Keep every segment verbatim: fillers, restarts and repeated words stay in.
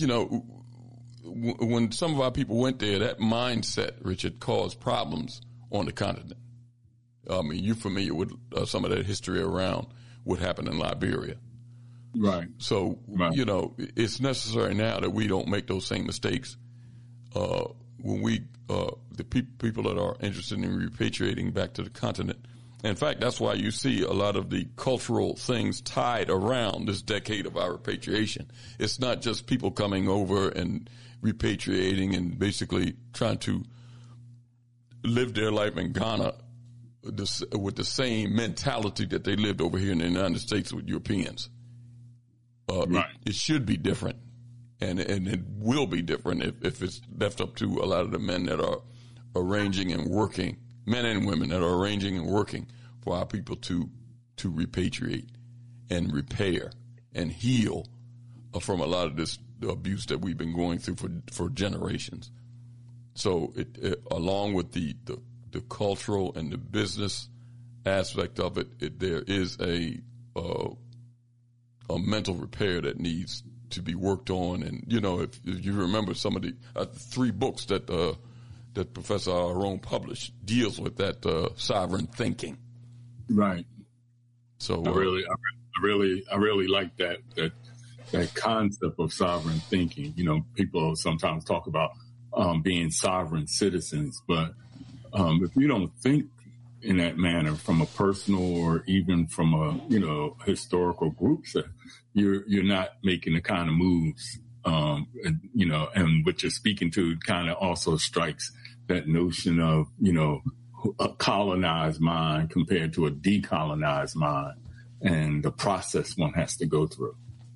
you know, w- when some of our people went there, that mindset, Richard, caused problems on the continent. I mean, you're familiar with uh, some of that history around what happened in Liberia. Right. So, right. you know, it's necessary now that we don't make those same mistakes. Uh, when we, uh, the pe- people that are interested in repatriating back to the continent. In fact, that's why you see a lot of the cultural things tied around this decade of our repatriation. It's not just people coming over and repatriating and basically trying to live their life in Ghana this, with the same mentality that they lived over here in the United States with Europeans. Uh, right. it, it should be different, and and it will be different if, if it's left up to a lot of the men that are arranging and working, men and women that are arranging and working for our people to to repatriate and repair and heal from a lot of this abuse that we've been going through for for generations. So, it, it, along with the, the the cultural and the business aspect of it, it there is a uh, a mental repair that needs to be worked on. And, you know, if, if you remember some of the uh, three books that uh, that Professor Aron published deals with that uh, sovereign thinking. Right. So I really, I really, I really like that that that concept of sovereign thinking. You know, people sometimes talk about um, being sovereign citizens, but um, if you don't think in that manner from a personal or even from a, you know, historical group, so you're, you're not making the kind of moves, um, and, you know, and what you're speaking to kind of also strikes that notion of, you know, a colonized mind compared to a decolonized mind and the process one has to go through.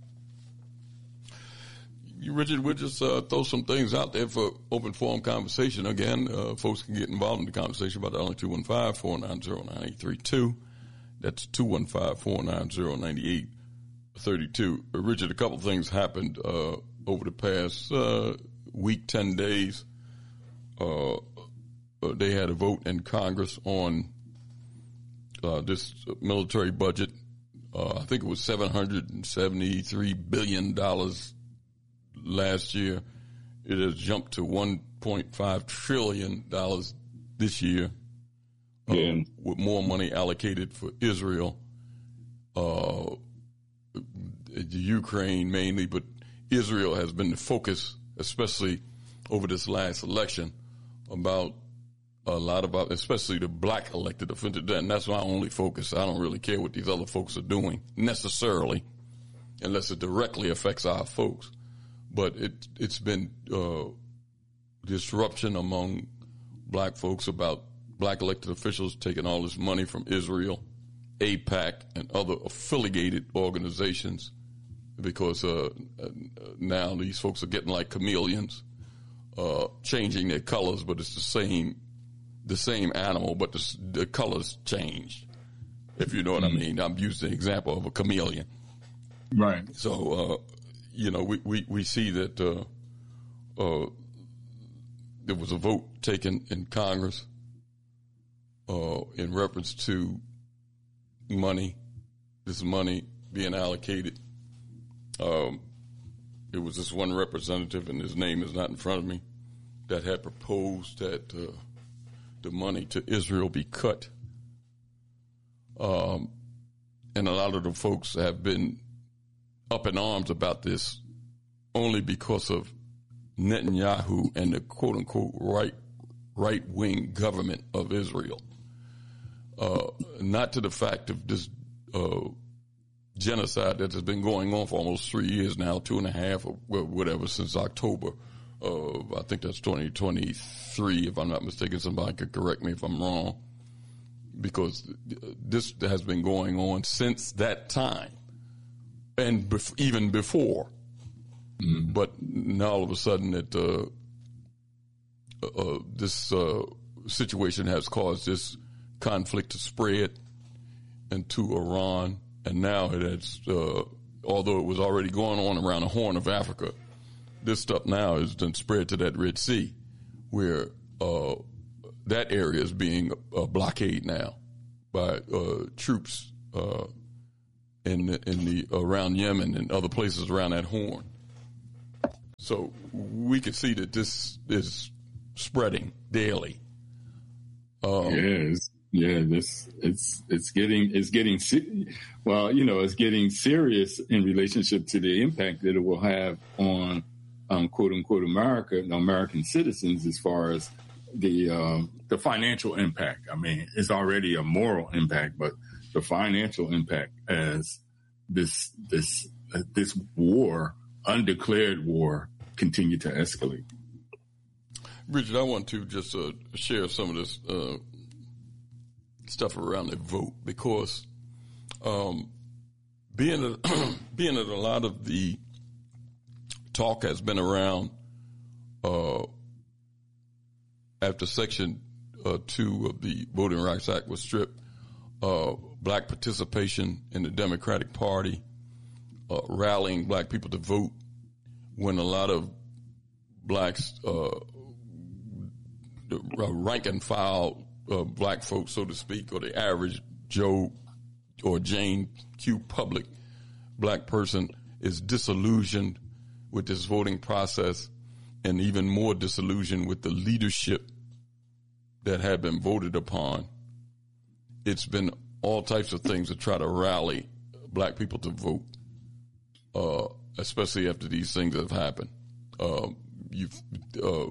Richard, we'll just uh, throw some things out there for open forum conversation. Again, uh, folks can get involved in the conversation by dialing two one five, four nine zero, nine eight three two. That's two one five, four nine zero, nine eight three two. Uh, Richard, a couple things happened uh, over the past uh, week, ten days. Uh, they had a vote in Congress on uh, this military budget. Uh, I think it was seven hundred seventy-three billion dollars. Last year, it has jumped to one point five trillion dollars this year, yeah. um, with more money allocated for Israel, uh, the Ukraine mainly, but Israel has been the focus, especially over this last election, about a lot about, especially the black elected officials. And that's my only focus. I don't really care what these other folks are doing necessarily, unless it directly affects our folks. But it, it's been uh, disruption among black folks about black elected officials taking all this money from Israel, AIPAC, and other affiliated organizations because uh, now these folks are getting like chameleons, uh, changing their colors, but it's the same the same animal, but the, the colors changed, if you know what mm-hmm. I mean. I'm using the example of a chameleon. Right. So, uh, you know, we, we, we see that uh, uh, there was a vote taken in Congress uh, in reference to money, this money being allocated. Um, it was this one representative, and his name is not in front of me, that had proposed that uh, the money to Israel be cut. Um, and a lot of the folks have been up in arms about this only because of Netanyahu and the quote-unquote right, right-wing government of Israel. Uh, not to the fact of this uh, genocide that has been going on for almost three years now, two and a half or whatever, since October. Uh, I think that's twenty twenty-three, if I'm not mistaken. Somebody could correct me if I'm wrong, because this has been going on since that time and bef- even before. Mm-hmm. But now all of a sudden it, uh, uh, this uh, situation has caused this conflict to spread into Iran, and now it has, uh, although it was already going on around the Horn of Africa, this stuff now has been spread to that Red Sea, where uh, that area is being uh, blockaded now by uh, troops uh, in the, in the around Yemen and other places around that Horn. So we can see that this is spreading daily. Um, yes, yeah, this it's it's getting it's getting well, you know, it's getting serious in relationship to the impact that it will have on um, quote unquote America, American citizens, as far as the uh, the financial impact. I mean, it's already a moral impact, but the financial impact as this this uh, this war, undeclared war, continue to escalate. Richard, I want to just uh, share some of this uh, stuff around the vote, because um, being a, being that a lot of the talk has been around uh, after Section uh, two of the Voting Rights Act was stripped, uh, black participation in the Democratic Party, uh, rallying black people to vote, when a lot of blacks, uh, the rank and file uh, black folks, so to speak, or the average Joe or Jane Q public black person is disillusioned with this voting process, and even more disillusioned with the leadership that had been voted upon. It's been all types of things to try to rally black people to vote, uh, especially after these things have happened. Uh, you've, uh,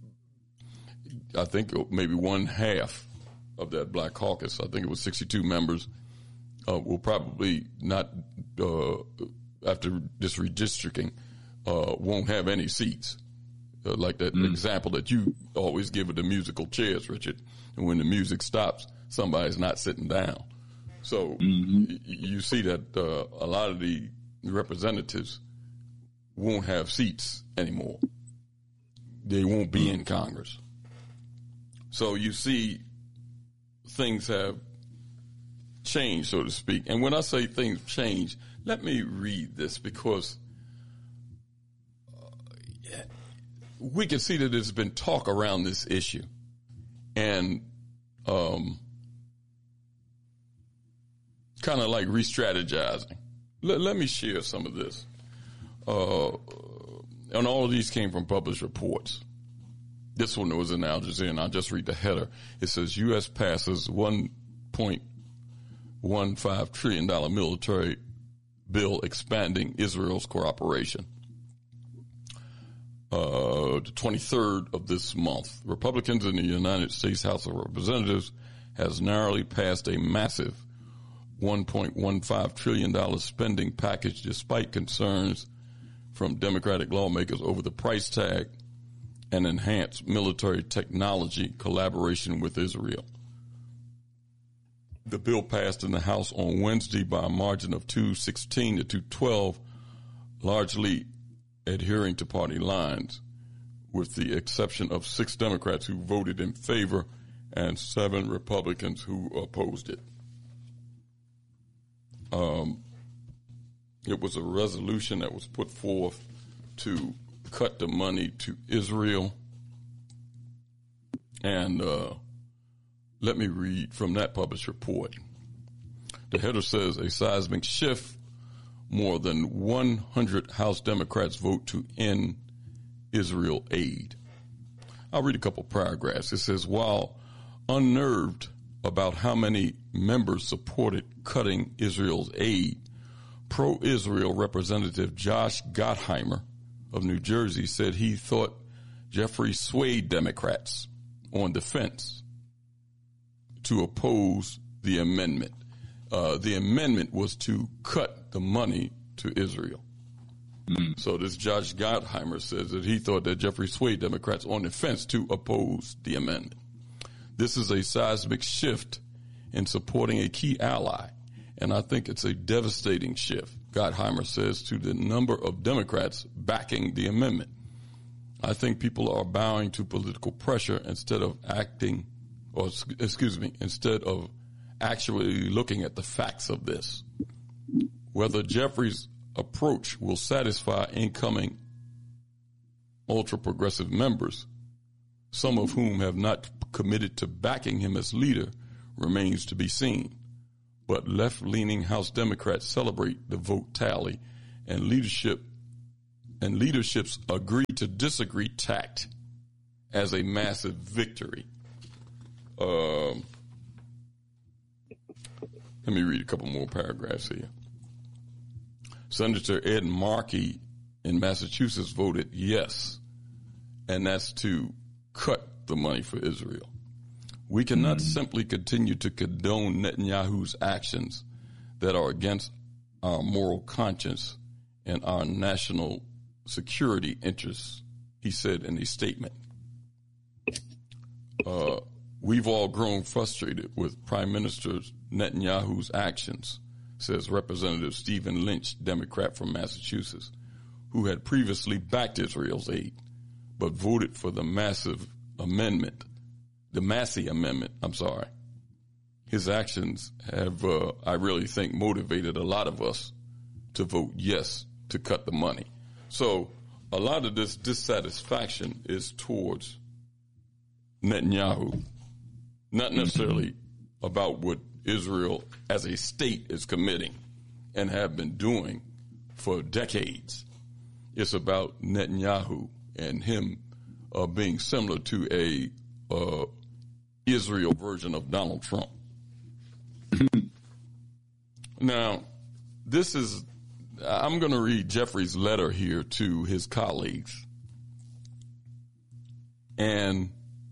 I think maybe one half of that Black Caucus, I think it was sixty-two members, uh, will probably not, uh, after this redistricting, uh, won't have any seats. Uh, like that mm. example that you always give of the musical chairs, Richard. And when the music stops, somebody's not sitting down. So mm-hmm. y- you see that uh, a lot of the representatives won't have seats anymore. They won't be in Congress. So you see things have changed, so to speak. And when I say things change, let me read this, because uh, we can see that there's been talk around this issue. And um, kind of like re-strategizing. Let, let me share some of this. Uh, and all of these came from published reports. This one was in Al Jazeera, and I'll just read the header. It says, U S passes one point one five trillion dollars military bill expanding Israel's cooperation. Uh, the twenty-third of this month, Republicans in the United States House of Representatives has narrowly passed a massive one point one five trillion dollars spending package, despite concerns from Democratic lawmakers over the price tag and enhanced military technology collaboration with Israel. The bill passed in the House on Wednesday by a margin of two sixteen to two twelve, largely adhering to party lines, with the exception of six Democrats who voted in favor and seven Republicans who opposed it. Um, it was a resolution that was put forth to cut the money to Israel. And uh, let me read from that published report. The header says, a seismic shift. More than one hundred House Democrats vote to end Israel aid. I'll read a couple paragraphs. It says, while unnerved about how many members supported cutting Israel's aid, pro-Israel Representative Josh Gottheimer of New Jersey said he thought Jeffrey swayed Democrats on the fence to oppose the amendment. Uh, the amendment was to cut the money to Israel. Mm. So this Josh Gottheimer says that he thought that Jeffrey swayed Democrats on the fence to oppose the amendment. This is a seismic shift in supporting a key ally, and I think it's a devastating shift, Gottheimer says, to the number of Democrats backing the amendment. I think people are bowing to political pressure instead of acting, or excuse me, instead of actually looking at the facts of this. Whether Jeffrey's approach will satisfy incoming ultra-progressive members, some of whom have not committed to backing him as leader, remains to be seen. But left-leaning House Democrats celebrate the vote tally, and leadership and leaderships agree to disagree tact as a massive victory. Um, let me read a couple more paragraphs here. Senator Ed Markey in Massachusetts voted yes, and that's to cut the money for Israel. We cannot mm-hmm. simply continue to condone Netanyahu's actions that are against our moral conscience and our national security interests, he said in a statement. Uh, we've all grown frustrated with Prime Minister Netanyahu's actions, says Representative Stephen Lynch, Democrat from Massachusetts, who had previously backed Israel's aid, but voted for the massive amendment, the Massey Amendment, I'm sorry. His actions have, uh, I really think, motivated a lot of us to vote yes to cut the money. So a lot of this dissatisfaction is towards Netanyahu, not necessarily about what Israel as a state is committing and have been doing for decades. It's about Netanyahu and him uh, being similar to a uh, Israel version of Donald Trump. Now, this is, I'm going to read Jeffrey's letter here to his colleagues. And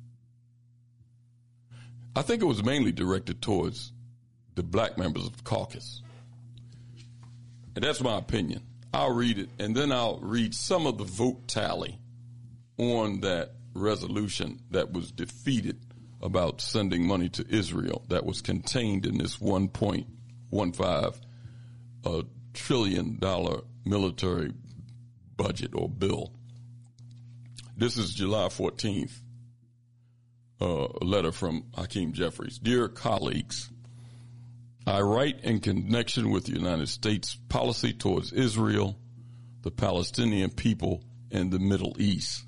I think it was mainly directed towards the black members of the caucus. And that's my opinion. I'll read it, and then I'll read some of the vote tally on that resolution that was defeated about sending money to Israel that was contained in this one point one five uh, trillion dollar military budget or bill. This is July fourteenth, uh, a letter from Hakeem Jeffries. Dear colleagues, I write in connection with the United States policy towards Israel, the Palestinian people, and the Middle East.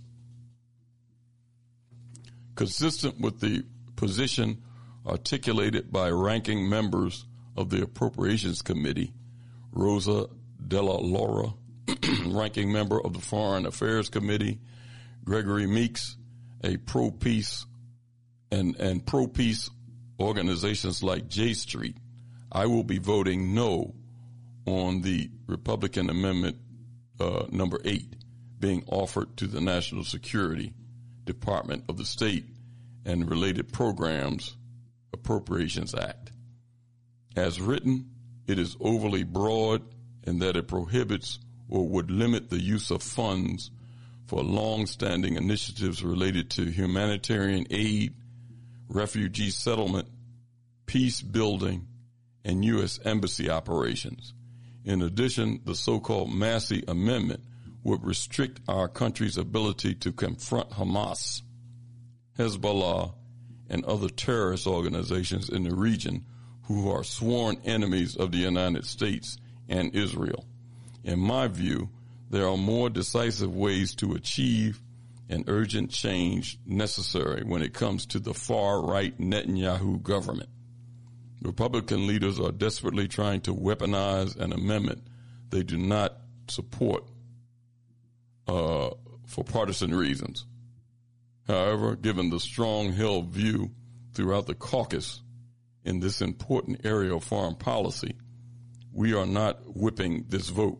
Consistent with the position articulated by ranking members of the Appropriations Committee, Rosa Della Laura, ranking member of the Foreign Affairs Committee, Gregory Meeks, a pro-peace and, and pro-peace organizations like J Street, I will be voting no on the Republican Amendment uh, number eight being offered to the National Security Department of the State and Related Programs Appropriations Act. As written, it is overly broad in that it prohibits or would limit the use of funds for long-standing initiatives related to humanitarian aid, refugee settlement, peace building, and U S embassy operations. In addition, the so-called Massey Amendment would restrict our country's ability to confront Hamas, Hezbollah, and other terrorist organizations in the region who are sworn enemies of the United States and Israel. In my view, there are more decisive ways to achieve an urgent change necessary when it comes to the far-right Netanyahu government. Republican leaders are desperately trying to weaponize an amendment they do not support uh, for partisan reasons. However, given the strong-held view throughout the caucus in this important area of foreign policy, we are not whipping this vote.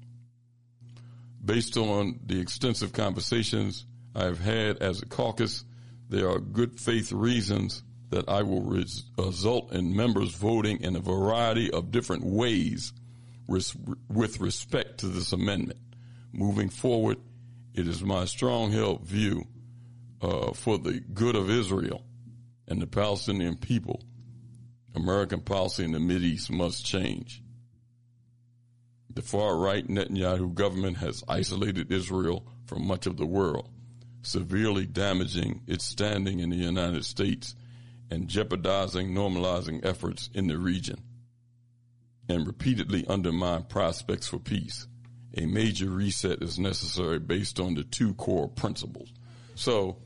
Based on the extensive conversations I have had as a caucus, there are good faith reasons that I will res- result in members voting in a variety of different ways res- with respect to this amendment. Moving forward, it is my strong-held view uh, for the good of Israel and the Palestinian people, American policy in the Mideast must change. The far-right Netanyahu government has isolated Israel from much of the world, severely damaging its standing in the United States and jeopardizing normalizing efforts in the region, and repeatedly undermine prospects for peace. A major reset is necessary based on the two core principles. So,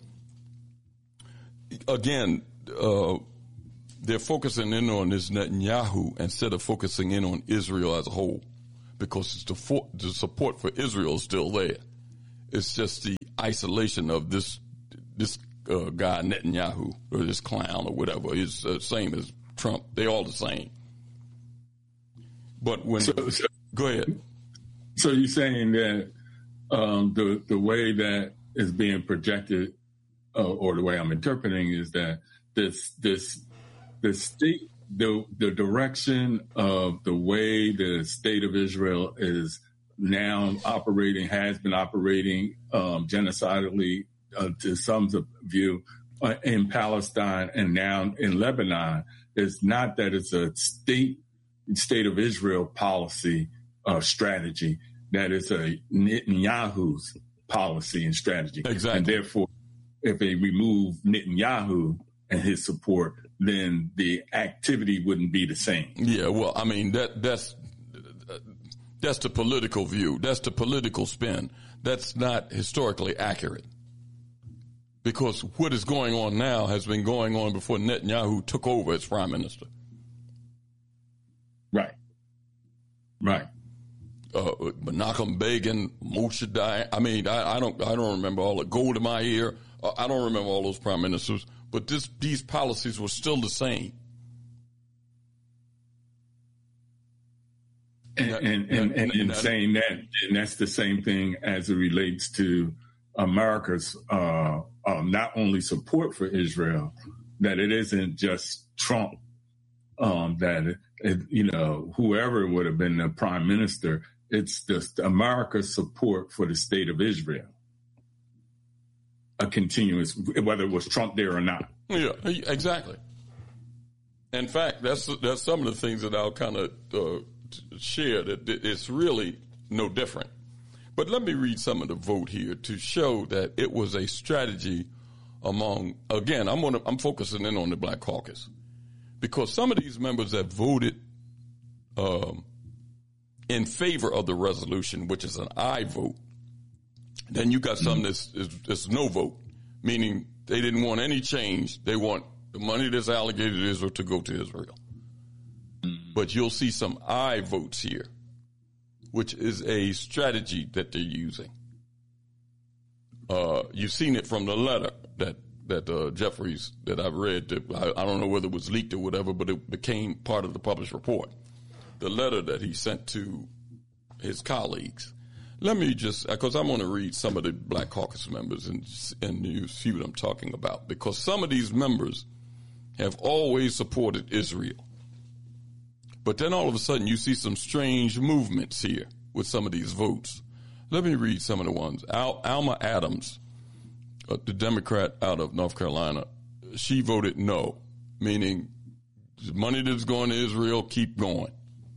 again, uh, they're focusing in on this Netanyahu instead of focusing in on Israel as a whole, because it's the, for, the support for Israel is still there. It's just the isolation of this this uh, guy Netanyahu or this clown or whatever. It's the uh, same as Trump. They all the same. But when so, so, go ahead. So you're saying that um, the the way that is being projected, uh, or the way I'm interpreting, is that this this the state the the direction of the way the state of Israel is now operating, has been operating um, genocidally uh, to some view uh, in Palestine and now in Lebanon, is not that it's a state state of Israel policy uh, strategy, that is a Netanyahu's policy and strategy. Exactly. And therefore, if they remove Netanyahu and his support, then the activity wouldn't be the same. Yeah, well, I mean, that that's that's the political view. That's the political spin. That's not historically accurate. Because what is going on now has been going on before Netanyahu took over as prime minister. Right. Right. Uh, Menachem Begin, Moshe Dayan. I mean, I, I don't, I don't remember all the Golda Meir. Uh, I don't remember all those prime ministers. But this, these policies were still the same. And, and, and, and in saying that, and that's the same thing as it relates to America's uh, uh, not only support for Israel, that it isn't just Trump, um, that, it, it, you know, whoever would have been the prime minister, it's just America's support for the state of Israel. A continuous, whether it was Trump there or not. Yeah, exactly. In fact, that's that's some of the things that I'll kind of uh, share, that it's really no different. But let me read some of the vote here to show that it was a strategy among, again, I'm gonna, I'm focusing in on the Black Caucus, because some of these members that voted um, in favor of the resolution, which is an aye vote. Then you got some that's, that's no vote, meaning they didn't want any change. They want the money that's allocated to Israel to go to Israel. But you'll see some aye votes here, which is a strategy that they're using. Uh, you've seen it from the letter that that uh, Jeffries, that I've read. That I, I don't know whether it was leaked or whatever, but it became part of the published report. The letter that he sent to his colleagues. Let me just, because I'm going to read some of the Black Caucus members and, and you see what I'm talking about. Because some of these members have always supported Israel. But then all of a sudden you see some strange movements here with some of these votes. Let me read some of the ones. Al, Alma Adams, uh, the Democrat out of North Carolina, she voted no, meaning the money that's going to Israel, keep going.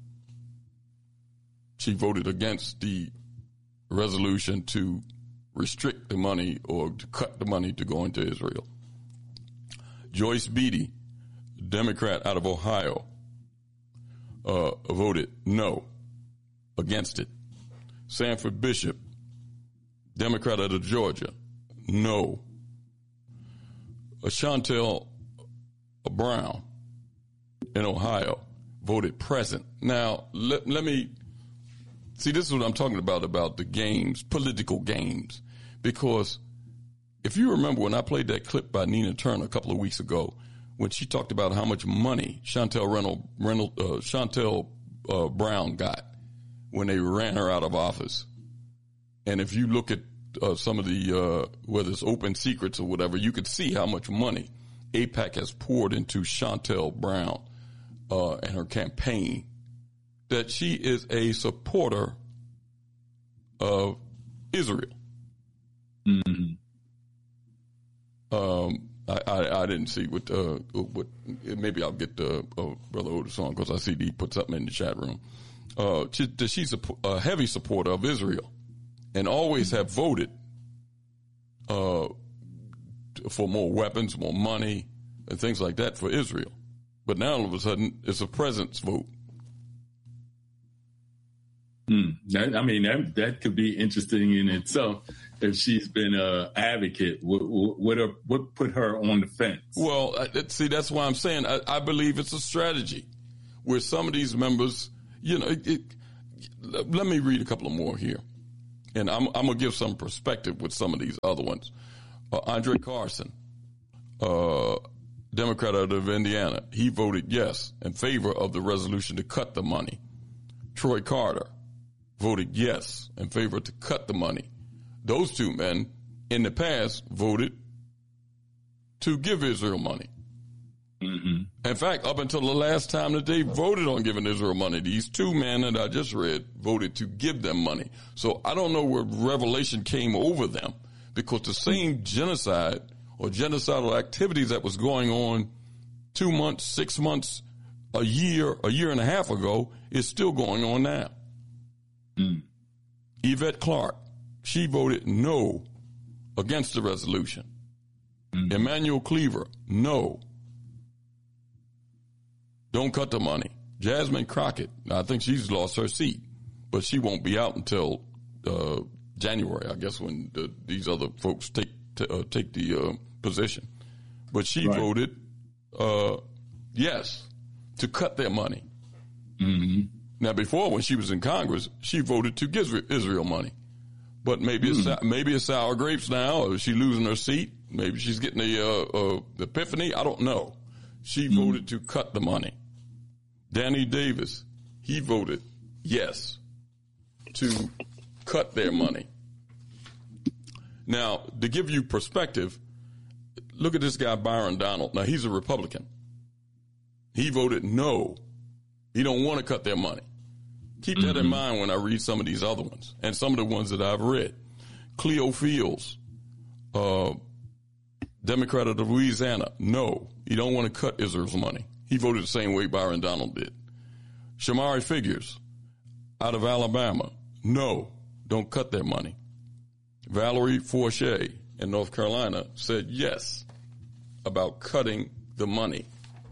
She voted against the resolution to restrict the money or to cut the money to go into Israel. Joyce Beatty, Democrat out of Ohio, uh, voted no, against it. Sanford Bishop, Democrat out of Georgia, no. Uh, Chantel Brown in Ohio voted present. Now, let, let me... See, this is what I'm talking about, about the games, political games. Because if you remember when I played that clip by Nina Turner a couple of weeks ago, when she talked about how much money Chantel Reynolds, Reynolds, uh, Chantel uh, Brown got when they ran her out of office. And if you look at uh, some of the, uh, whether it's open secrets or whatever, you could see how much money AIPAC has poured into Chantel Brown uh, and her campaign. That she is a supporter of Israel. Mm-hmm. Um, I, I, I didn't see what, uh, what, maybe I'll get the, uh, Brother Otis on because I see he put something in the chat room. Uh, she, she's a, a heavy supporter of Israel and always have voted, uh, for more weapons, more money and things like that for Israel. But now all of a sudden it's a presence vote. Hmm. That, I mean, that that could be interesting in itself. If she's been an advocate, what what, are, what put her on the fence? Well, see, that's why I'm saying I, I believe it's a strategy where some of these members, you know, it, it, let me read a couple of more here. and I'm, I'm going to give some perspective with some of these other ones. Uh, Andre Carson, uh, Democrat out of Indiana, he voted yes in favor of the resolution to cut the money. Troy Carter voted yes in favor to cut the money. Those two men in the past voted to give Israel money. Mm-hmm. In fact, up until the last time that they voted on giving Israel money, these two men that I just read voted to give them money. So I don't know where revelation came over them, because the same genocide or genocidal activities that was going on two months, six months, a year, a year and a half ago is still going on now. Mm. Yvette Clarke, she voted no against the resolution. Mm. Emmanuel Cleaver, no. Don't cut the money. Jasmine Crockett, I think she's lost her seat, but she won't be out until uh, January, I guess, when the, these other folks take t- uh, take the uh, position. But she right. voted uh, yes to cut their money. Mm-hmm. Now, before, when she was in Congress, she voted to give Israel money. But maybe mm. it's maybe it's sour grapes now, or is she losing her seat? Maybe she's getting the uh, uh, epiphany. I don't know. She mm. voted to cut the money. Danny Davis, he voted yes to cut their money. Now, to give you perspective, look at this guy, Byron Donald. Now, he's a Republican. He voted no. He don't want to cut their money. Keep mm-hmm. that in mind when I read some of these other ones and some of the ones that I've read. Cleo Fields, uh, Democrat of Louisiana, no. He don't want to cut Israel's money. He voted the same way Byron Donald did. Shamari Figures, out of Alabama, no, don't cut their money. Valerie Forche in North Carolina said yes about cutting the money.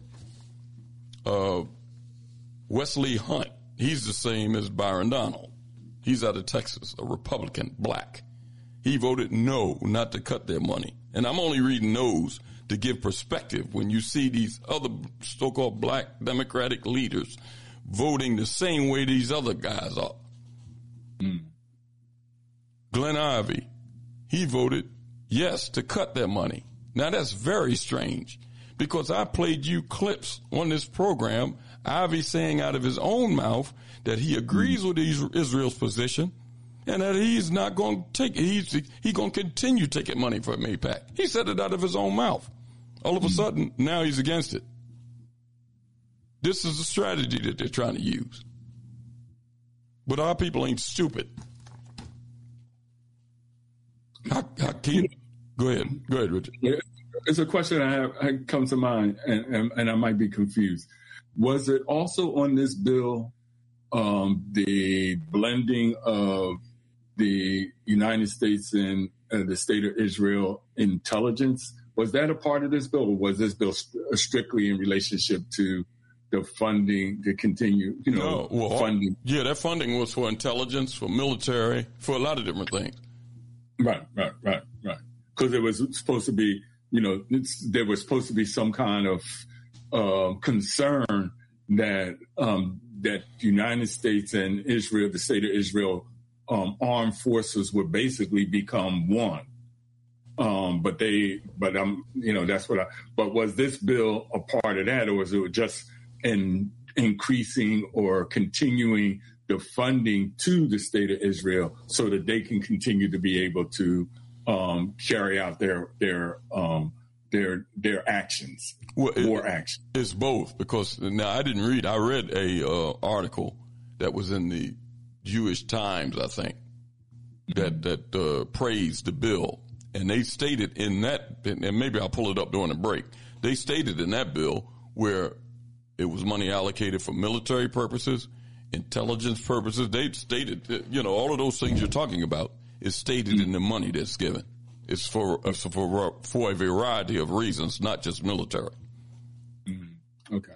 Uh, Wesley Hunt, he's the same as Byron Donald. He's out of Texas, a Republican, black. He voted no, not to cut their money. And I'm only reading no's to give perspective when you see these other so-called black Democratic leaders voting the same way these other guys are. Mm. Glenn Ivey, he voted yes to cut their money. Now, that's very strange, because I played you clips on this program, Ivey saying out of his own mouth that he agrees mm. with Israel's position and that he's not going to take it. He's, he's going to continue taking money from AIPAC. He said it out of his own mouth. All of a sudden, now he's against it. This is a strategy that they're trying to use. But our people ain't stupid. I, I can't. Go ahead. Go ahead, Richard. It's a question I have I come to mind, and, and, and I might be confused. Was it also on this bill um, the blending of the United States and uh, the state of Israel intelligence? Was that a part of this bill, or was this bill st- strictly in relationship to the funding to continue, you know, no, well, funding? Yeah, that funding was for intelligence, for military, for a lot of different things. Right, right, right, right. Because it was supposed to be, you know, it's, there was supposed to be some kind of uh, concern that um, that the United States and Israel, the state of Israel, um, armed forces would basically become one. Um, but they, but um, you know, that's what I, but was this bill a part of that, or was it just in increasing or continuing the funding to the state of Israel so that they can continue to be able to um, carry out their, their, um, their, their actions, well, war it, action? It's both, because now I didn't read, I read a, uh, article that was in the Jewish Times, I think, that, that, uh, praised the bill. And they stated in that, and maybe I'll pull it up during the break, they stated in that bill where it was money allocated for military purposes, intelligence purposes. They stated that, you know, all of those things you're talking about is stated mm-hmm. in the money that's given. It's for, it's for, for a variety of reasons, not just military. Mm-hmm. Okay.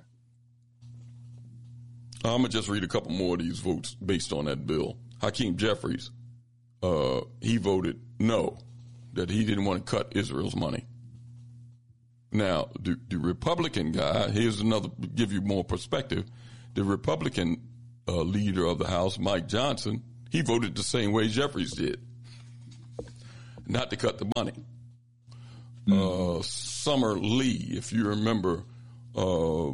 I'm going to just read a couple more of these votes based on that bill. Hakeem Jeffries, uh, he voted no, that he didn't want to cut Israel's money. Now, the, the Republican guy, here's another, give you more perspective. The Republican uh, leader of the House, Mike Johnson, He voted the same way Jeffries did, not to cut the money. Mm. Uh, Summer Lee, if you remember, uh,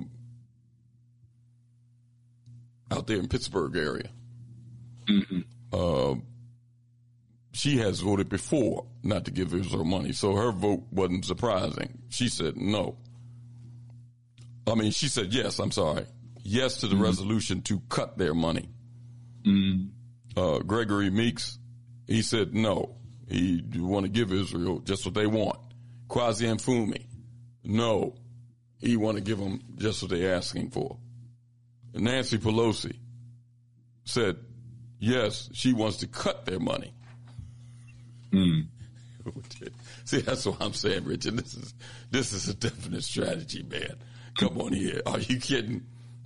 out there in Pittsburgh area, mm-hmm. uh, she has voted before not to give Israel money, so her vote wasn't surprising. She said no. I mean, she said yes, I'm sorry. Yes to the mm-hmm. resolution to cut their money. Mm-hmm. Uh, Gregory Meeks, he said no. He want to give Israel just what they want. Kwasi Mfumi, no. He want to give them just what they're asking for. Nancy Pelosi said yes, she wants to cut their money. Mm. See, that's what I'm saying, Richard. This is this is a definite strategy, man. Come on here. Are you kidding?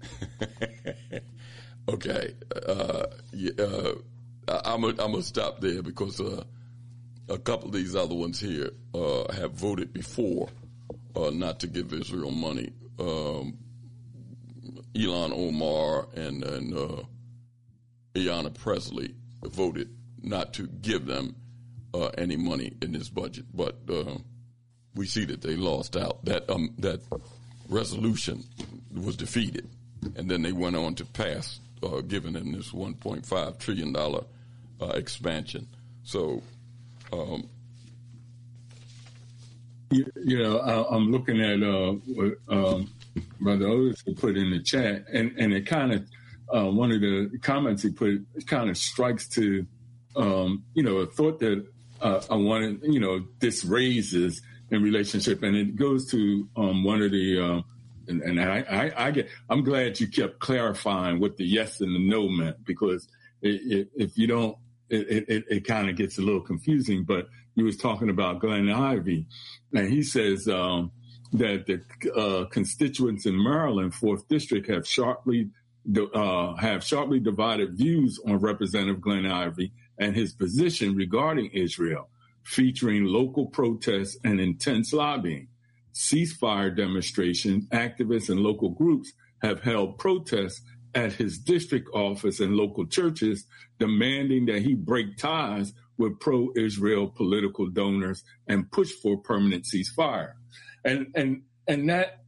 Okay. Uh, uh, I'm going to stop there because uh, a couple of these other ones here uh, have voted before uh, not to give Israel money. Um, Ilhan Omar and, and uh, Ayanna Pressley voted not to give them uh, any money in this budget. But uh, we see that they lost out. That um, that resolution was defeated. And then they went on to pass, uh, giving them this one point five trillion dollars uh, expansion. So, um, you, you know, I, I'm looking at uh, what um, Brother Otis put in the chat, and, and it kind of, uh, one of the comments he put, it kind of strikes to, um, you know, a thought that uh, I wanted, you know, this raises in relationship, and it goes to um, one of the, uh, And, and I, I, I get, I'm glad you kept clarifying what the yes and the no meant, because it, it, if you don't, it, it, it kind of gets a little confusing. But he was talking about Glenn Ivey, and he says um, that the uh, constituents in Maryland, fourth District, have sharply uh, have sharply divided views on Representative Glenn Ivey and his position regarding Israel, featuring local protests and intense lobbying. Ceasefire demonstrations, activists and local groups have held protests at his district office and local churches, demanding that he break ties with pro-Israel political donors and push for permanent ceasefire. And and and that,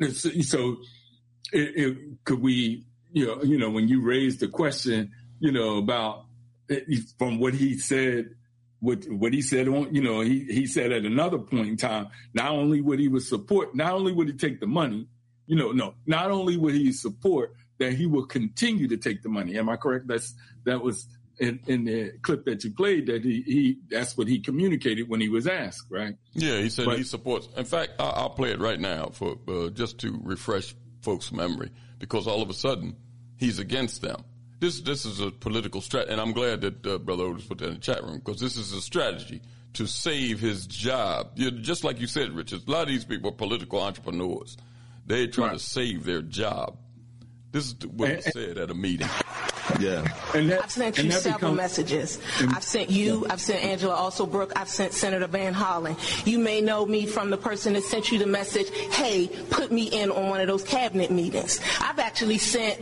so it, it, could we, you know, you know, when you raised the question, you know, about from what he said. What, what he said on, you know, he, he said at another point in time, not only would he would support, not only would he take the money, you know, no, not only would he support, that he will continue to take the money. Am I correct? That's, that was in, in the clip that you played, that he, he, that's what he communicated when he was asked, right? Yeah, he said but, he supports. In fact, I'll, I'll play it right now for, uh, just to refresh folks' memory, because all of a sudden he's against them. This this is a political strategy, and I'm glad that uh, Brother Otis put that in the chat room, because this is a strategy to save his job. You know, just like you said, Richard, a lot of these people are political entrepreneurs. They're trying right. to save their job. This is what was said at a meeting. Yeah. And that, I've sent you several becomes, messages. And, I've sent you, yeah. I've sent Angela Alsobrook, I've sent Senator Van Hollen. You may know me from the person that sent you the message, hey, put me in on one of those cabinet meetings. I've actually sent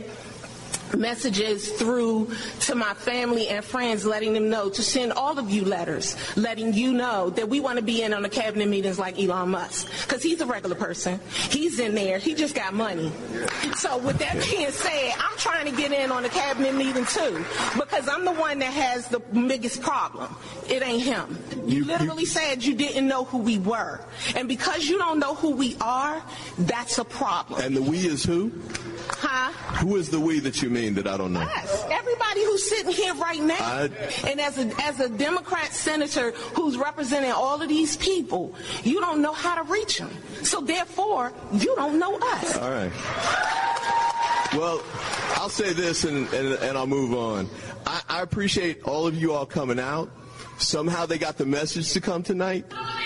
messages through to my family and friends, letting them know to send all of you letters, letting you know that we want to be in on the cabinet meetings like Elon Musk, because he's a regular person. He's in there. He just got money. So with that being said, I'm trying to get in on the cabinet meeting too, because I'm the one that has the biggest problem. It ain't him. You, you literally you, said you didn't know who we were. And because you don't know who we are, that's a problem. And the we is who? Huh? Who is the we that you mean that I don't know? Us. Everybody who's sitting here right now. I... And as a as a Democrat senator who's representing all of these people, you don't know how to reach them. So therefore, you don't know us. All right. Well, I'll say this and, and, and I'll move on. I, I appreciate all of you all coming out. Somehow they got the message to come tonight.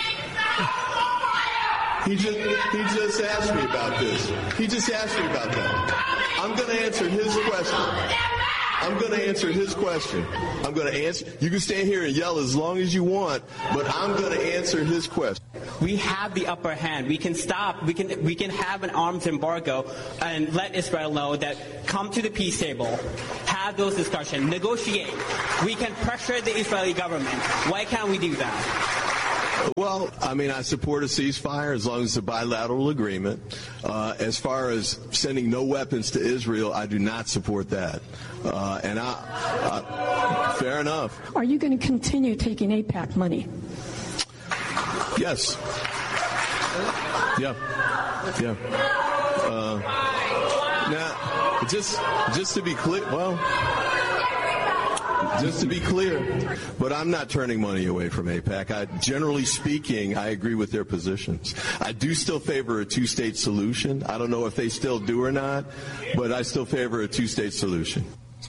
He just he just asked me about this. He just asked me about that. I'm going to answer his question. I'm going to answer his question. I'm going to answer. You can stand here and yell as long as you want, but I'm going to answer his question. We have the upper hand. We can stop. We can we can have an arms embargo and let Israel know that come to the peace table. Have have those discussions, negotiate. We can pressure the Israeli government. Why can't we do that? Well, I mean, I support a ceasefire as long as it's a bilateral agreement. Uh, as far as sending no weapons to Israel, I do not support that. Uh, and I, uh, fair enough. Are you going to continue taking AIPAC money? Yes. Yeah. Yeah. Uh, now, just just to be clear, well, just to be clear, but I'm not turning money away from AIPAC. I, generally speaking, I agree with their positions. I do still favor a two-state solution. I don't know if they still do or not, but I still favor a two-state solution.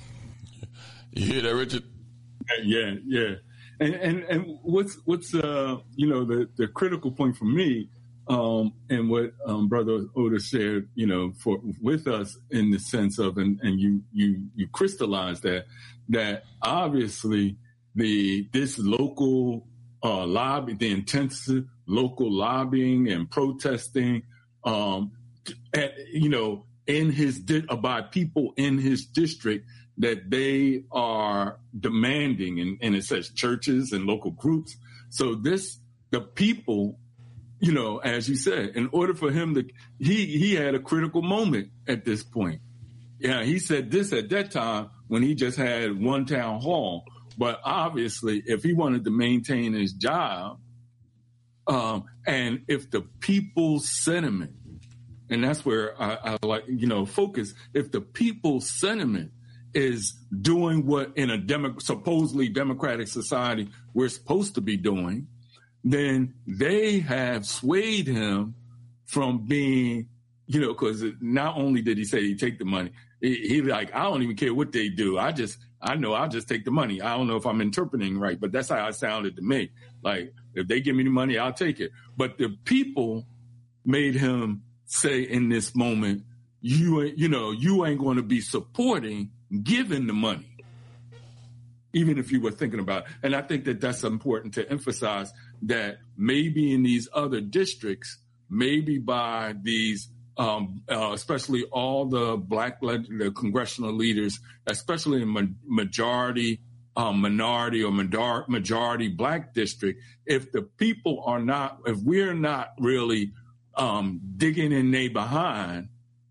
You hear that, Richard? Yeah, yeah. And and, and what's what's uh you know the, the critical point for me, um, and what um, Brother Otis shared, you know, for with us in the sense of, and, and you you you crystallized that that obviously the this local uh, lobby, the intensive local lobbying and protesting, um, at, you know, in his di- by people in his district, that they are demanding, and, and it says churches and local groups. So this, the people, you know, as you said, in order for him to, he he had a critical moment at this point. Yeah, he said this at that time when he just had one town hall. But obviously, if he wanted to maintain his job, um, and if the people's sentiment, and that's where I, I like, you know, focus, if the people's sentiment is doing what in a demo, supposedly democratic society we're supposed to be doing, then they have swayed him from being, you know, because not only did he say he'd take the money, he, he like, I don't even care what they do. I just, I know I'll just take the money. I don't know if I'm interpreting right, but that's how it sounded to me. Like, if they give me the money, I'll take it. But the people made him say in this moment, you, you know, you ain't going to be supporting giving the money, even if you were thinking about it. And I think that that's important to emphasize, that maybe in these other districts, maybe by these, um, uh, especially all the black le- the congressional leaders, especially in ma- majority, um, minority or major- majority black district, if the people are not, if we're not really um, digging in they behind,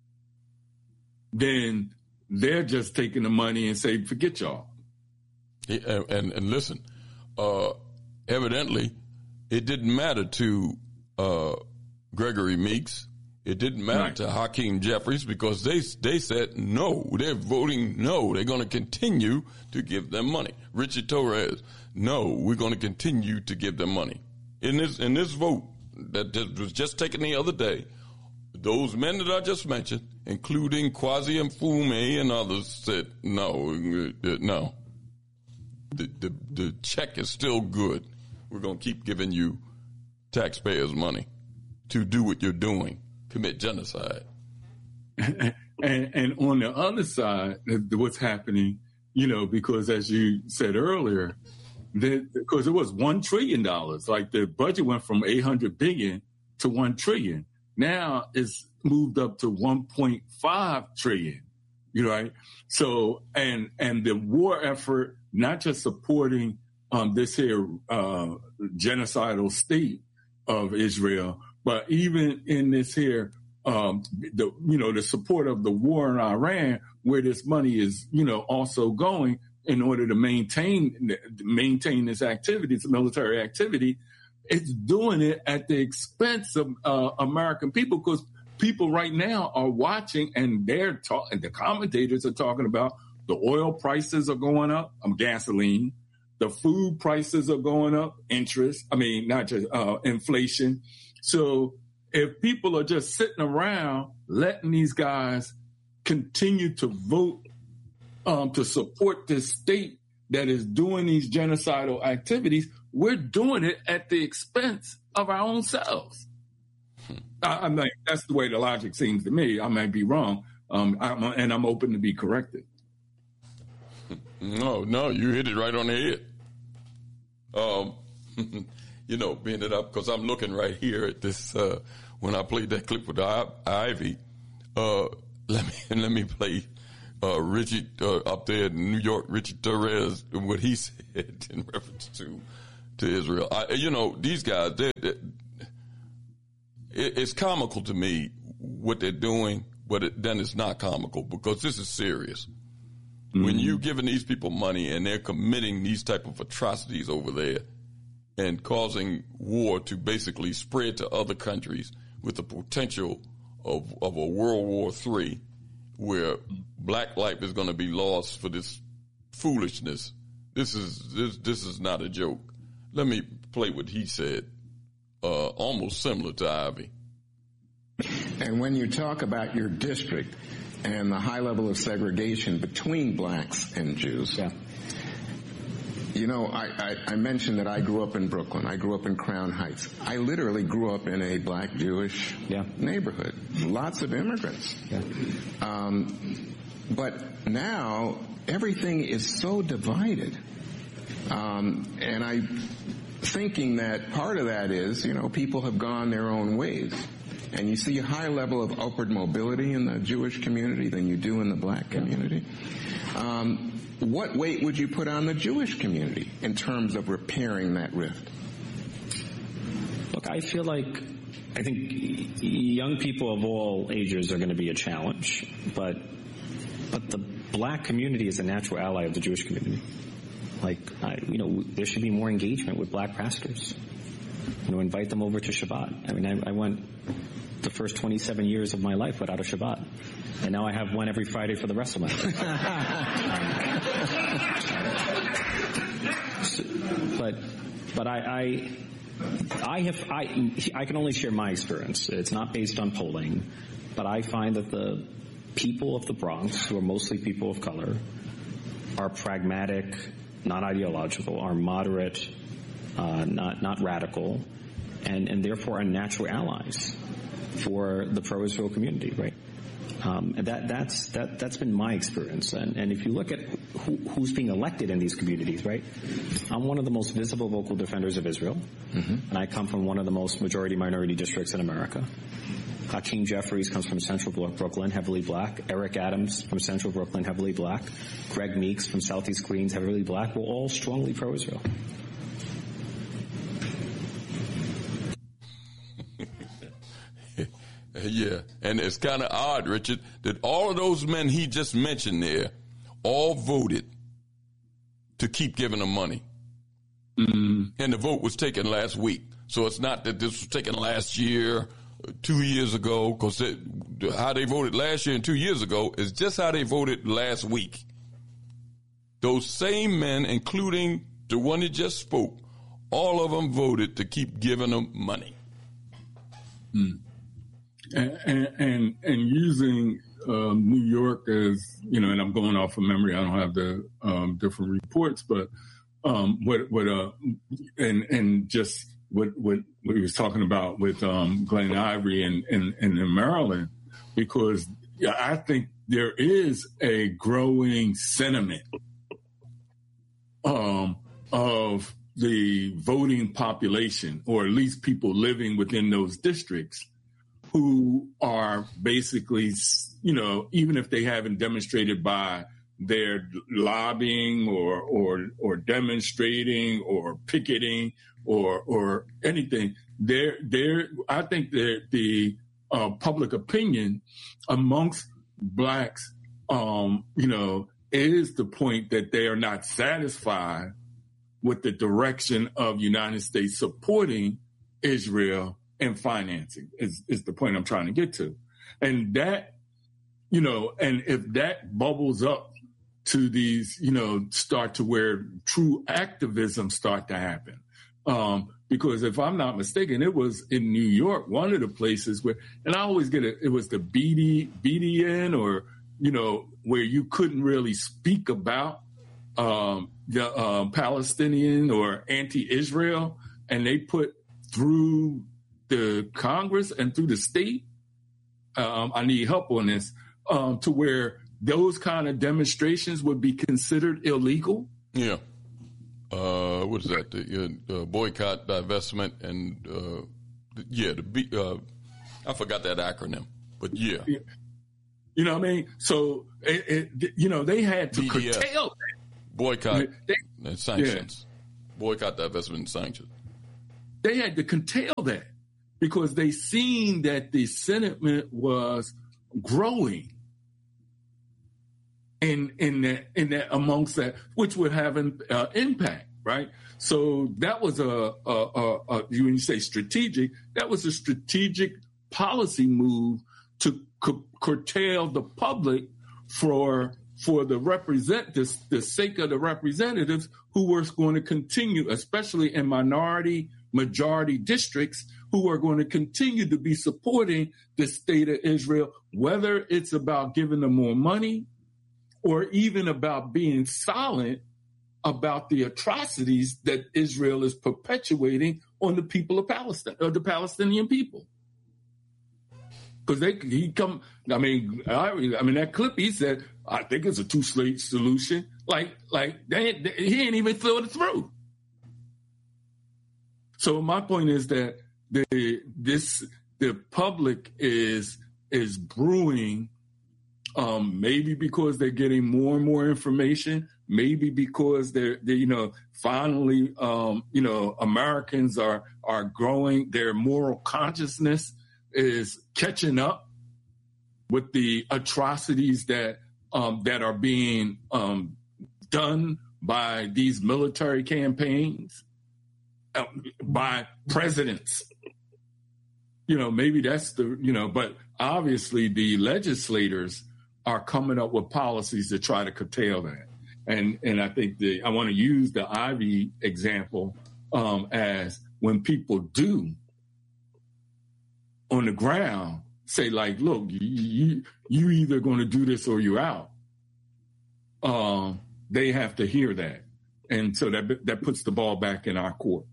then they're just taking the money and say, forget y'all. Yeah, and, and listen, uh, evidently, it didn't matter to uh, Gregory Meeks. It didn't matter right. to Hakeem Jeffries, because they they said no. They're voting no. They're going to continue to give them money. Richard Torres, no, we're going to continue to give them money. In this in this vote that was just taken the other day, those men that I just mentioned, including Kwasi Mfume and others, said no, no. The, the the check is still good. We're going to keep giving you taxpayers' money to do what you're doing, commit genocide. And, and on the other side, what's happening, you know, because as you said earlier, that, because it was one trillion dollars, like the budget went from eight hundred billion dollars to one trillion dollars. Now it's moved up to one point five trillion dollars, you know, right? So, and, and the war effort, not just supporting um, this here uh, genocidal state of Israel, but even in this here, um, the you know, the support of the war in Iran, where this money is, you know, also going in order to maintain maintain this activity, this military activity. It's doing it at the expense of uh, American people, because people right now are watching, and they're talking. The commentators are talking about the oil prices are going up. Um, gasoline. The food prices are going up. Interest. I mean, not just uh, inflation. So if people are just sitting around letting these guys continue to vote um, to support this state that is doing these genocidal activities, we're doing it at the expense of our own selves. I, I mean, that's the way the logic seems to me. I might be wrong, um, I'm, and I'm open to be corrected. No, no, you hit it right on the head. Um, you know, being it up, because I'm looking right here at this, uh, when I played that clip with I- Ivy, uh, let me, let me play, uh, Richard uh, up there in New York, Richard Torres, what he said in reference to to Israel. I, you know, these guys, they, they, it, it's comical to me what they're doing, but it, then it's not comical because this is serious. Mm-hmm. When you're giving these people money and they're committing these type of atrocities over there and causing war to basically spread to other countries with the potential of, of a World War Three, where black life is going to be lost for this foolishness. This is this this is not a joke. Let me play what he said, uh, almost similar to Ivy. And when you talk about your district and the high level of segregation between blacks and Jews, yeah. you know, I, I, I mentioned that I grew up in Brooklyn. I grew up in Crown Heights. I literally grew up in a black Jewish yeah. neighborhood. Lots of immigrants. Yeah. Um, but now everything is so divided. Um, and I'm thinking that part of that is, you know, people have gone their own ways. And you see a higher level of upward mobility in the Jewish community than you do in the black community. Um, what weight would you put on the Jewish community in terms of repairing that rift? Look, I feel like, I think young people of all ages are going to be a challenge, but but the black community is a natural ally of the Jewish community. Like, I, you know, there should be more engagement with black pastors. You know, invite them over to Shabbat. I mean, I, I went the first twenty-seven years of my life without a Shabbat. And now I have one every Friday for the rest of my life. so, but, but I, I, I have, I, I can only share my experience. It's not based on polling, but I find that the people of the Bronx, who are mostly people of color, are pragmatic, not ideological, are moderate, uh, not not radical, and, and therefore are natural allies for the pro-Israel community, right? Um, and that that's that that's been my experience. And, and if you look at who, who's being elected in these communities, right? I'm one of the most visible vocal defenders of Israel, mm-hmm. and I come from one of the most majority-minority districts in America. Hakeem Jeffries comes from Central Brooklyn, heavily black. Eric Adams from Central Brooklyn, heavily black. Greg Meeks from Southeast Queens, heavily black. We're all strongly pro-Israel. Yeah, and it's kind of odd, Richard, that all of those men he just mentioned there all voted to keep giving them money. Mm-hmm. And the vote was taken last week. So it's not that this was taken last year, two years ago, because how they voted last year and two years ago is just how they voted last week. Those same men, including the one that just spoke, all of them voted to keep giving them money. Mm. And, and, and, and using um, New York as, you know, and I'm going off of memory, I don't have the um, different reports, but um, what, what, uh, and, and just what, what, what he was talking about with um, Glenn Ivory and, and, and in Maryland, because I think there is a growing sentiment um, of the voting population, or at least people living within those districts, who are basically, you know, even if they haven't demonstrated by their lobbying or or or demonstrating or picketing or or anything, they're they're I think that the uh, public opinion amongst blacks, um, you know, is the point that they are not satisfied with the direction of United States supporting Israel and financing is, is the point I'm trying to get to. And that, you know, and if that bubbles up to these, you know, start to where true activism start to happen. Um, because if I'm not mistaken, it was in New York, one of the places where, and I always get it, it was the B D, B D N or, you know, where you couldn't really speak about um, the uh, Palestinian or anti-Israel, and they put through the Congress and through the state, um, I need help on this, um, to where those kind of demonstrations would be considered illegal. Yeah. Uh, what is that? The uh, boycott, divestment, and uh, yeah, the uh, I forgot that acronym, but yeah. You know what I mean? So, it, it, you know, they had to B D S. Curtail that. Boycott they, and sanctions. Yeah. Boycott, divestment, and sanctions. They had to curtail that because they seen that the sentiment was growing in in that in that amongst that, which would have an uh, impact, right? So that was a, a, a, a when you say strategic, that was a strategic policy move to cu- curtail the public for for the represent the, the sake of the representatives who were going to continue, especially in minority majority districts, who are going to continue to be supporting the state of Israel, whether it's about giving them more money or even about being silent about the atrocities that Israel is perpetuating on the people of Palestine, or the Palestinian people. Because they he come, I mean, I, I mean that clip he said, I think it's a two-state solution. Like, like they, they, he ain't even thought it through. So my point is that the this the public is is brewing, um, maybe because they're getting more and more information, maybe because they're, they, you know, finally, um, you know, Americans are are growing, their moral consciousness is catching up with the atrocities that um, that are being um, done by these military campaigns, uh, by presidents. You know, maybe that's the, you know, but obviously the legislators are coming up with policies to try to curtail that. And and I think the I want to use the Ivy example um, as when people do on the ground say, like, look, you you, you either going to do this or you're out. Um, they have to hear that, and so that that puts the ball back in our court.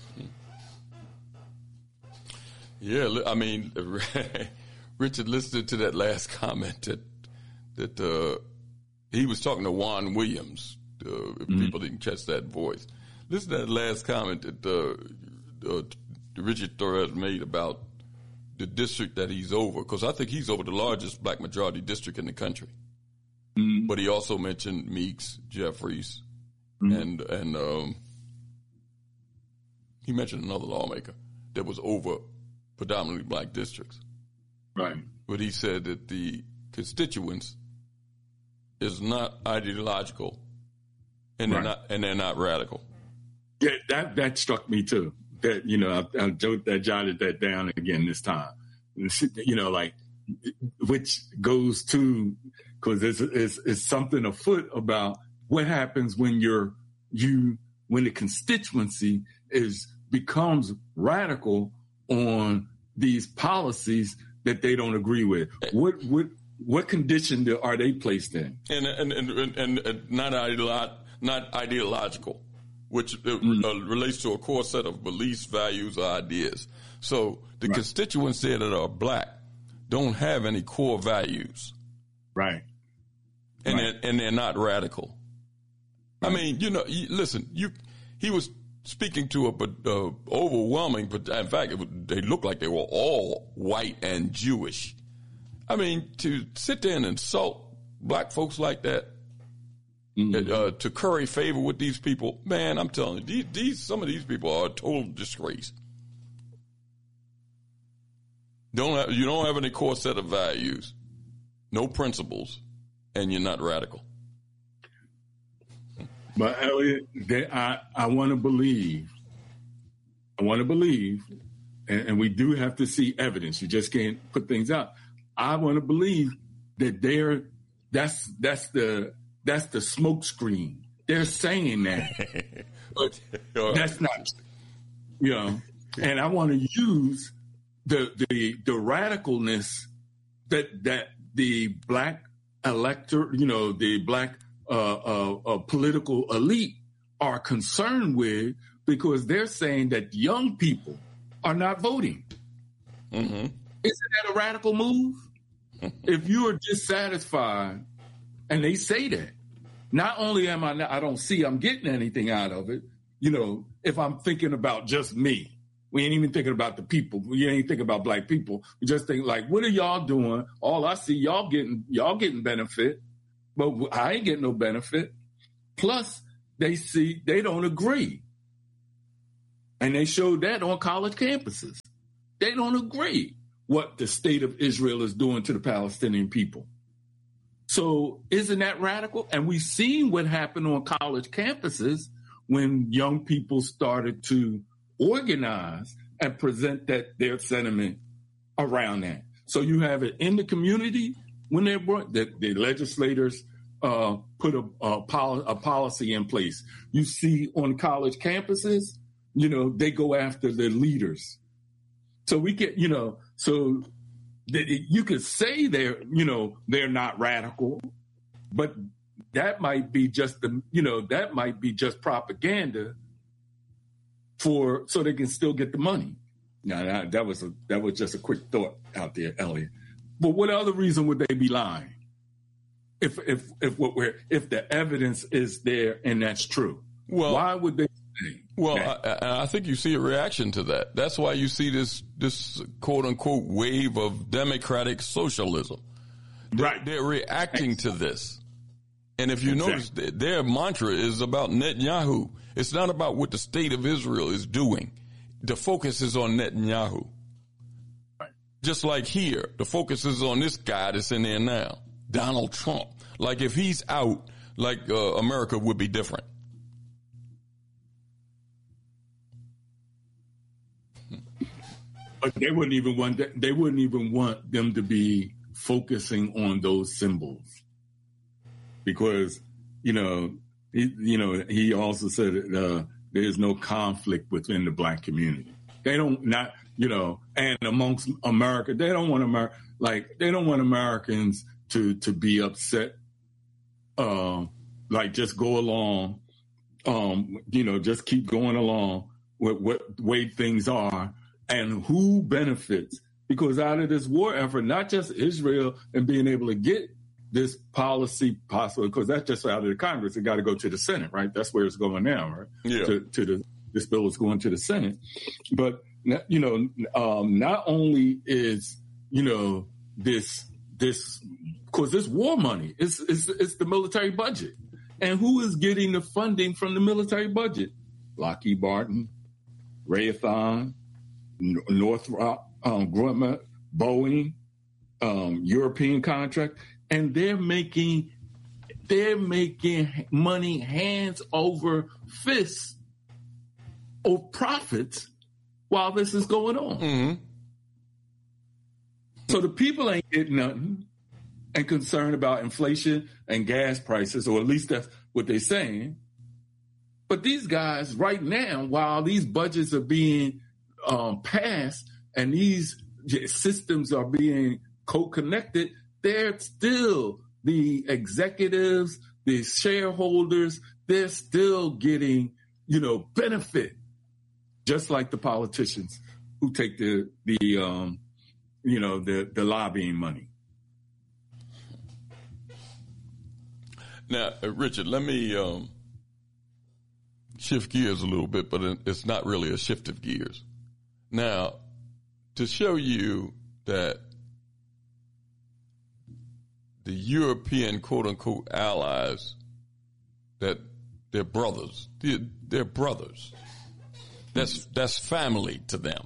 Yeah, I mean, Richard, listening to that last comment that that uh, he was talking to Juan Williams. Uh, if mm-hmm. people didn't catch that voice, listen to that last comment that uh, uh, Richard Torres made about the district that he's over, because I think he's over the largest black majority district in the country. Mm-hmm. But he also mentioned Meeks, Jeffries, mm-hmm. and and um, he mentioned another lawmaker that was over predominantly black districts. Right. But he said that the constituents is not ideological, and right. they're not and they're not radical. Yeah, that that struck me too. That, you know, I, I joked, I jotted that down again this time. You know, like, which goes to, because it's, it's it's something afoot about what happens when you're you when the constituency is becomes radical on these policies that they don't agree with. What what what condition are they placed in? And and and, and, and not ideolo- not ideological, which uh, mm-hmm. relates to a core set of beliefs, values, or ideas. So the right. constituents there that are black don't have any core values, right? And right. they're, and they're not radical. Right. I mean, you know, you, listen, you he was speaking to a but uh, overwhelming, but in fact, it, they looked like they were all white and Jewish. I mean, to sit there and insult black folks like that, mm-hmm. uh, to curry favor with these people, man, I'm telling you, these, these some of these people are a total disgrace. Don't have, you don't have any core set of values, no principles, and you're not radical. But Elliot, they, I I want to believe, I want to believe, and, and we do have to see evidence. You just can't put things out. I want to believe that they're that's that's the that's the smoke screen. They're saying that, but that's not, you know. And I want to use the the the radicalness that that the black elector, you know, the black uh, uh, uh, political elite are concerned with, because they're saying that young people are not voting. Mm-hmm. Isn't that a radical move? If you are dissatisfied, and they say that, not only am I not, I don't see I'm getting anything out of it, you know, if I'm thinking about just me, We ain't even thinking about the people. We ain't thinking about black people. We just think like, what are y'all doing? All I see, y'all getting y'all getting benefit, but I ain't getting no benefit. Plus, they see they don't agree, and they showed that on college campuses. They don't agree what the state of Israel is doing to the Palestinian people. So isn't that radical? And we've seen what happened on college campuses when young people started to organize and present that their sentiment around that. So you have it in the community when they're brought, that the legislators uh, put a, a, pol- a policy in place. You see on college campuses, you know, they go after the leaders. So we get, you know, so that you could say they're, you know, they're not radical, but that might be just the, you know, that might be just propaganda for so they can still get the money. Now that, that was a, that was just a quick thought out there, Elliot. But what other reason would they be lying? If if if what we're if the evidence is there and that's true, well, why would they? Well, I, I think you see a reaction to that. That's why you see this this quote unquote wave of democratic socialism. They're, right, they're reacting to this. And if you exactly. notice, their mantra is about Netanyahu. It's not about what the state of Israel is doing. The focus is on Netanyahu. Right. Just like here, the focus is on this guy that's in there now, Donald Trump. Like if he's out, like uh, America would be different. But they wouldn't even want that, they wouldn't even want them to be focusing on those symbols. Because, you know, he, you know, he also said uh, there's no conflict within the black community. They don't not, you know, and amongst America, they don't want America, like they don't want Americans to to be upset, uh, like just go along, um, you know, just keep going along with what the way things are and who benefits. Because out of this war effort, not just Israel and being able to get this policy possible, because that's just out of the Congress. It got to go to the Senate, right? That's where it's going now, right? Yeah. To, to the this bill is going to the Senate, but you know, um, not only is you know this this because this war money, it's, it's it's the military budget, and who is getting the funding from the military budget? Lockheed Martin, Raytheon, Northrop um, Grumman, Boeing, um, European contract. And they're making they're making money hands over fists of profits while this is going on. Mm-hmm. So the people ain't getting nothing and concerned about inflation and gas prices, or at least that's what they're saying. But these guys right now, while these budgets are being um, passed and these systems are being co-connected, they're still the executives, the shareholders, they're still getting, you know, benefit, just like the politicians who take the, the um, you know, the, the lobbying money. Now, uh, Richard, let me um, shift gears a little bit, but it's not really a shift of gears. Now, to show you that the European quote-unquote allies, that they're brothers. They're, they're brothers. That's that's family to them.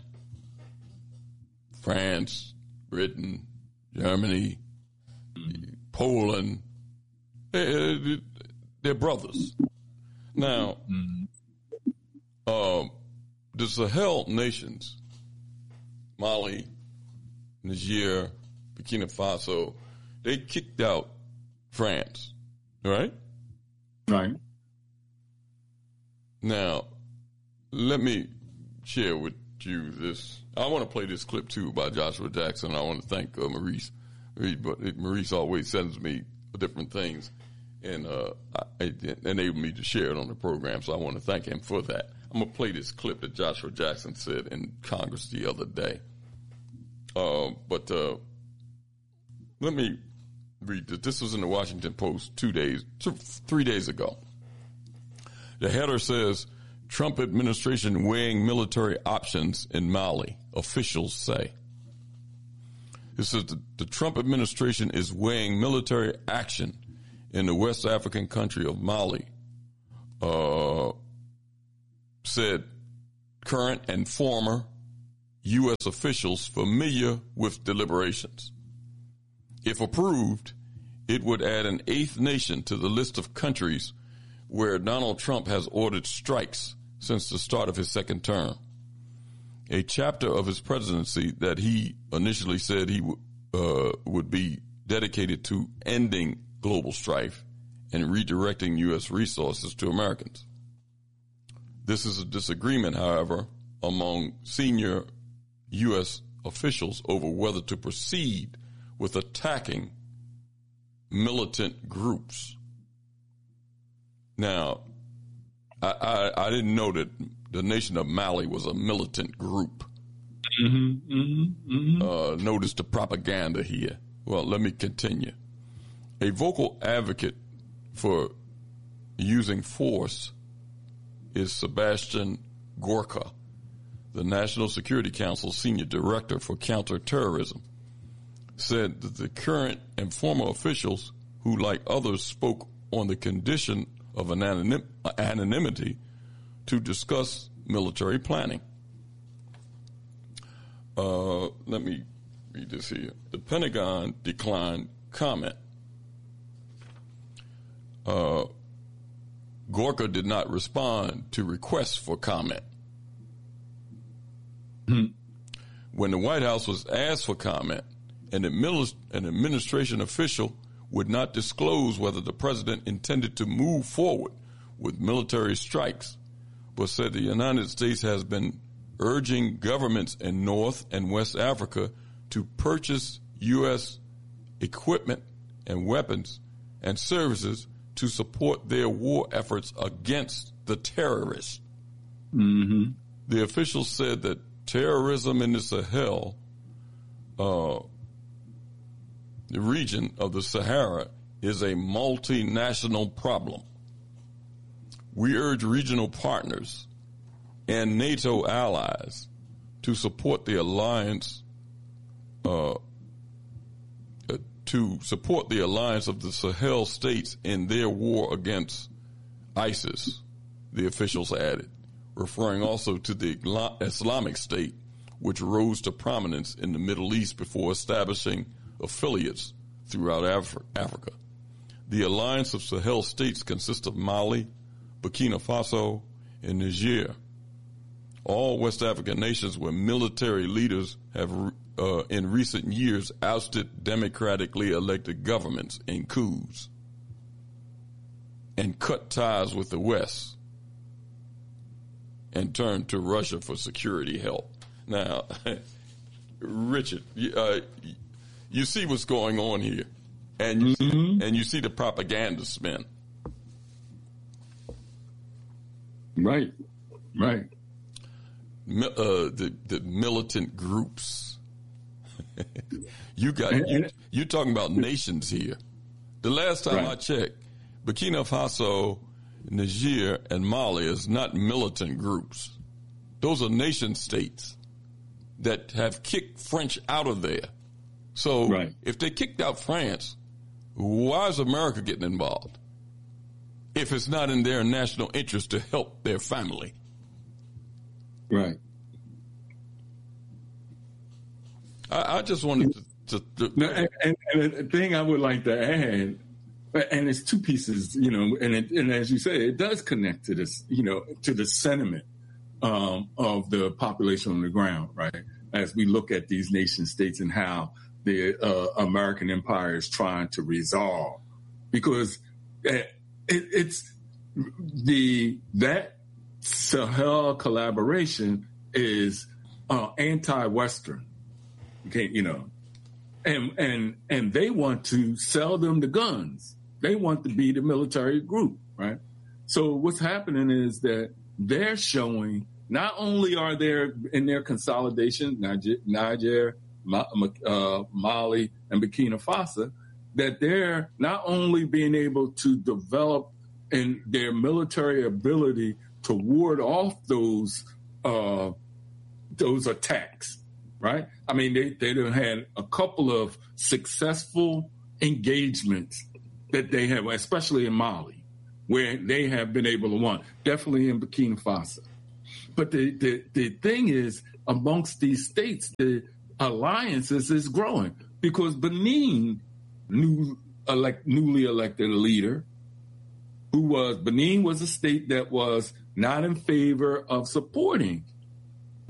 France, Britain, Germany, Poland, they're, they're brothers. Now, uh, the Sahel nations, Mali, Niger, Burkina Faso, they kicked out France, right? Right. Now, let me share with you this. I want to play this clip, too, by Joshua Jackson. I want to thank uh, Maurice. But Maurice always sends me different things, and uh, it enabled me to share it on the program, so I want to thank him for that. I'm going to play this clip that Joshua Jackson said in Congress the other day. Uh, but uh, let me read this. This was in the Washington Post two days, two, three days ago. The header says, Trump administration weighing military options in Mali, officials say. It says the, the Trump administration is weighing military action in the West African country of Mali, uh, said current and former U S officials familiar with deliberations. If approved, it would add an eighth nation to the list of countries where Donald Trump has ordered strikes since the start of his second term. A chapter of his presidency that he initially said he w- uh, would be dedicated to ending global strife and redirecting U S resources to Americans. This is a disagreement, however, among senior U S officials over whether to proceed with attacking militant groups. Now, I, I, I didn't know that the nation of Mali was a militant group. Mm-hmm, mm-hmm, mm-hmm. Uh, notice the propaganda here. Well, let me continue. A vocal advocate for using force is Sebastian Gorka, the National Security Council Senior Director for Counterterrorism, said that the current and former officials who, like others, spoke on the condition of anonym, anonymity to discuss military planning. Uh, let me read this here. The Pentagon declined comment. Uh, Gorka did not respond to requests for comment. Hmm. When the White House was asked for comment, an, administ- an administration official would not disclose whether the president intended to move forward with military strikes, but said the United States has been urging governments in North and West Africa to purchase U S equipment and weapons and services to support their war efforts against the terrorists. Mm-hmm. The officials said that terrorism in the Sahel, uh, the region of the Sahara, is a multinational problem. We urge regional partners and NATO allies to support the alliance, uh, uh, to support the alliance of the Sahel states in their war against ISIS, the officials added, referring also to the Islamic State, which rose to prominence in the Middle East before establishing affiliates throughout Af- Africa. The alliance of Sahel states consists of Mali, Burkina Faso, and Niger, all West African nations where military leaders have uh, in recent years ousted democratically elected governments in coups and cut ties with the West and turned to Russia for security help. Now, Richard, uh, you see what's going on here, and you mm-hmm. and you see the propaganda spin. Right, right. Uh, the the militant groups. you got you, you're talking about nations here. The last time right. I checked, Burkina Faso, Niger, and Mali is not militant groups. Those are nation states that have kicked French out of there. So right. if they kicked out France, why is America getting involved? If it's not in their national interest to help their family. Right. I, I just wanted to... to, to no, and, and, and the thing I would like to add, and it's two pieces, you know, and it, and as you say, it does connect to this, you know, to the sentiment um, of the population on the ground, right? As we look at these nation states and how the uh, American empire is trying to resolve, because it, it, it's the that Sahel collaboration is uh, anti-Western, okay, you know, and and and they want to sell them the guns. They want to be the military group, right? So what's happening is that they're showing not only are there in their consolidation, Niger, Niger uh, Mali, and Burkina Faso, that they're not only being able to develop in their military ability to ward off those uh, those attacks, right? I mean, they they done had a couple of successful engagements that they have, especially in Mali, where they have been able to win. Definitely in Burkina Faso. But the, the, the thing is, amongst these states, the alliances is growing because Benin, new elect, newly elected leader, who was, Benin was a state that was not in favor of supporting